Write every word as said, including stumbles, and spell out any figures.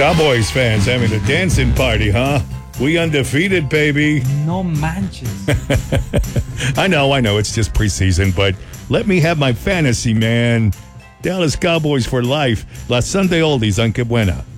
Cowboys fans having a dancing party, huh? We undefeated, baby. No manches. I know, I know, it's just preseason, but let me have my fantasy, man. Dallas Cowboys for life. La Sunday Oldies on Que Buena.